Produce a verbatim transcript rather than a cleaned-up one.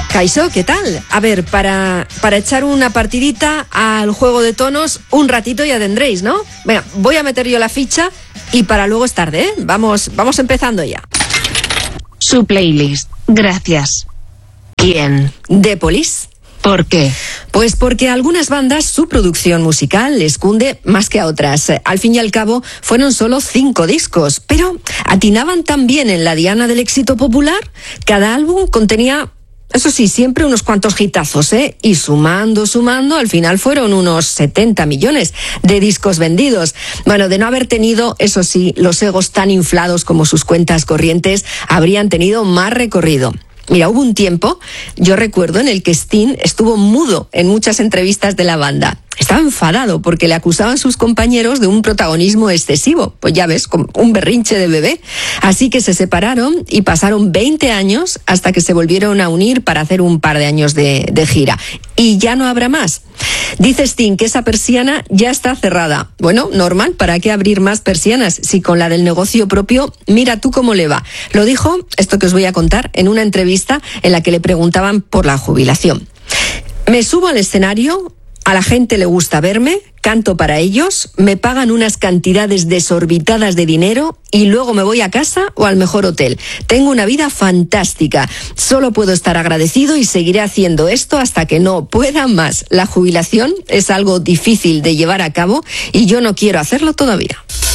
Kaixo, ¿qué tal? A ver, para, para echar una partidita al juego de tonos un ratito ya tendréis, ¿no? Venga, voy a meter yo la ficha y para luego es tarde, ¿eh? Vamos, vamos empezando ya. Su playlist, gracias. ¿Quién? The Police. ¿Por qué? Pues porque a algunas bandas su producción musical les cunde más que a otras. Al fin y al cabo, fueron solo cinco discos, pero atinaban tan bien en la diana del éxito popular. Cada álbum contenía, eso sí, siempre unos cuantos hitazos, ¿eh? Y sumando, sumando, al final fueron unos setenta millones de discos vendidos. Bueno, de no haber tenido, eso sí, los egos tan inflados como sus cuentas corrientes, habrían tenido más recorrido. Mira, hubo un tiempo, yo recuerdo, en el que Sting estuvo mudo en muchas entrevistas de la banda. Estaba enfadado porque le acusaban sus compañeros de un protagonismo excesivo. Pues ya ves, como un berrinche de bebé. Así que se separaron y pasaron veinte años hasta que se volvieron a unir para hacer un par de años de, de gira. Y ya no habrá más. Dice Sting que esa persiana ya está cerrada. Bueno, normal, ¿para qué abrir más persianas? Si con la del negocio propio, mira tú cómo le va. Lo dijo, esto que os voy a contar, en una entrevista en la que le preguntaban por la jubilación. Me subo al escenario, a la gente le gusta verme, canto para ellos, me pagan unas cantidades desorbitadas de dinero y luego me voy a casa o al mejor hotel. Tengo una vida fantástica. Solo puedo estar agradecido y seguiré haciendo esto hasta que no pueda más. La jubilación es algo difícil de llevar a cabo y yo no quiero hacerlo todavía.